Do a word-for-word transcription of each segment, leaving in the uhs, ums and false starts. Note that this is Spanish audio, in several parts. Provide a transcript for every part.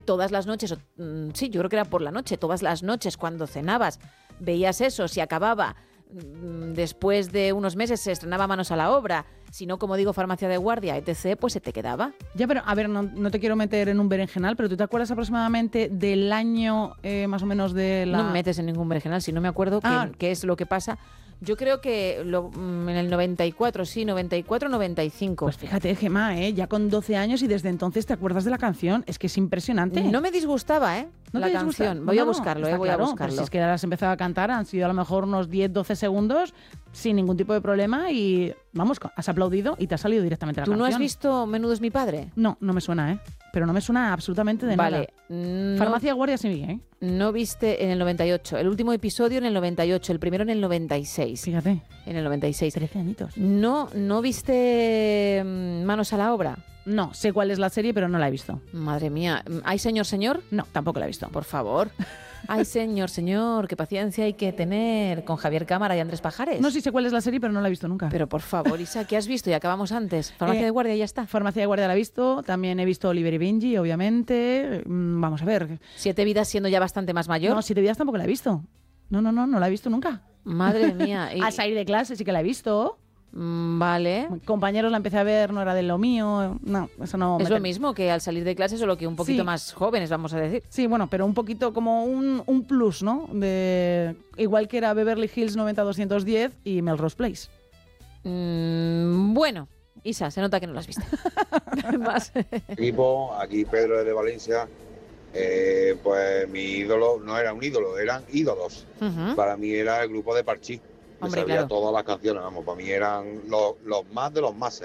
todas las noches, mm, sí, yo creo que era por la noche, todas las noches cuando cenabas, veías eso, si acababa, mm, después de unos meses se estrenaba Manos a la Obra, si no, como digo, Farmacia de Guardia, etcétera, pues se te quedaba. Ya, pero a ver, no, no te quiero meter en un berenjenal, pero ¿tú te acuerdas aproximadamente del año eh, más o menos de la...? No me metes en ningún berenjenal, si no me acuerdo Ah. qué, qué es lo que pasa. Yo creo que lo, en el noventa y cuatro, sí, noventa y cuatro, noventa y cinco. Pues fíjate, Gemma, ¿eh? Ya con doce años y desde entonces te acuerdas de la canción. Es que es impresionante. No me disgustaba, ¿eh? ¿No la te disgusta? canción. Voy No, a no, buscarlo, está eh, voy claro, a buscarlo. pero si es que ahora has empezado a cantar, han sido a lo mejor unos diez, doce segundos sin ningún tipo de problema y, vamos, has aplaudido y te ha salido directamente la ¿Tú canción. no has visto Menudo es mi padre? No, no me suena, ¿eh? Pero no me suena absolutamente de Vale. nada. No, Farmacia de Guardia sí vi, ¿eh? no viste en el noventa y ocho. El último episodio en el noventa y ocho, el primero en el noventa y seis. Fíjate, En el noventa y seis. trece añitos. No, ¿no viste mm, Manos a la Obra? No, sé cuál es la serie, pero no la he visto. Madre mía. ¿Hay señor, señor? No, tampoco la he visto. Por favor. Ay, señor, señor, qué paciencia hay que tener con Javier Cámara y Andrés Pajares. No sé si sé cuál es la serie, pero no la he visto nunca. Pero por favor, Isa, ¿qué has visto? Y acabamos antes. Farmacia Eh, de Guardia y ya está. Farmacia de Guardia la he visto, también he visto Oliver y Benji, obviamente. Mm, Vamos a ver. Siete vidas siendo ya bastante más mayor. No, Siete vidas tampoco la he visto. No, no, no, no la he visto nunca. Madre mía. Y- Al salir de clase sí que la he visto. Mm, Vale. Compañeros la empecé a ver, no era de lo mío. No, eso no. Es me lo ter- mismo que al salir de clase, solo que un poquito Sí. más jóvenes, vamos a decir. Sí, bueno, pero un poquito como un, un plus, ¿no? De igual que era Beverly Hills noventa doscientos diez y Melrose Place. Mm, bueno, Isa, se nota que no lo has visto. Más. Equipo, aquí Pedro desde Valencia. Eh, pues mi ídolo no era un ídolo, eran ídolos. Ujú. Para mí era el grupo de Parchís. Me Hombre, sabía claro. todas las canciones, vamos, para mí eran los, los más de los máses.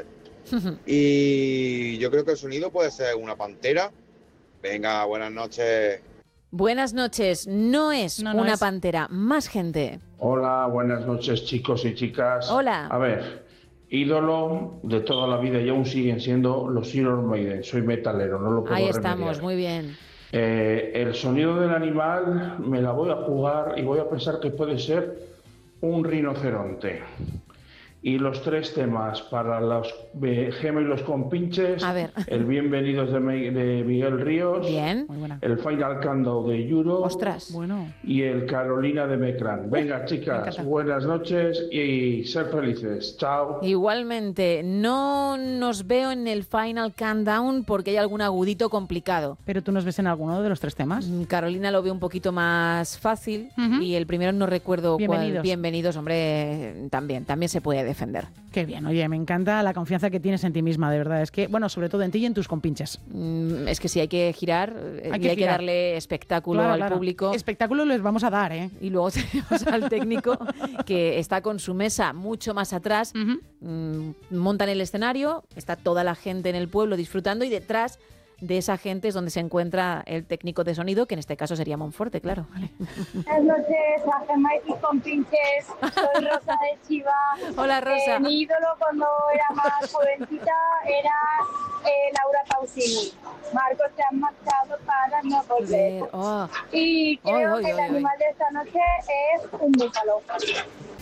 Y yo creo que el sonido puede ser una pantera. Venga, buenas noches. Buenas noches. No es No, no una es. pantera, más gente. Hola, buenas noches chicos y chicas. Hola. A ver, ídolo de toda la vida y aún siguen siendo los Iron Maiden. Soy metalero, no lo puedo Ahí remediar. estamos, muy bien. Eh, el sonido del animal me la voy a jugar y voy a pensar que puede ser un rinoceronte. Y los tres temas para los eh, gemelos con pinches, A ver. el Bienvenidos de, Mi- de Miguel Ríos, Bien. Muy buena. el Final Countdown de Yuro Ostras. Bueno. y el Carolina de Mecran. Venga, me chicas, encanta. buenas noches y ser felices. Chao. Igualmente, no nos veo en el Final Countdown porque hay algún agudito complicado. ¿Pero tú nos ves en alguno de los tres temas? Mm, Carolina lo veo un poquito más fácil Ujú. y el primero no recuerdo Bienvenidos. cuál. Bienvenidos, hombre, también, también se puede defender. Qué bien, oye, me encanta la confianza que tienes en ti misma, de verdad. Es que, bueno, sobre todo en ti y en tus compinches. Mm, Es que si hay que girar eh, Hay y que hay que girar. darle espectáculo Claro, al claro. público. Espectáculo les vamos a dar, ¿eh? Y luego tenemos al técnico que está con su mesa mucho más atrás, Ujú. mm, montan el escenario, está toda la gente en el pueblo disfrutando y detrás de esa gente es donde se encuentra el técnico de sonido, que en este caso sería Monforte, claro. Buenas noches, a Gemma y tus compinches. Soy Rosa de Chiva. Hola, Rosa. Eh, mi ídolo cuando era más jovencita era eh, Laura Pausini. Marcos, te han marchado para no volver. Oh, Y creo Ay, ay, que el ay, ay. animal de esta noche es un búfalo.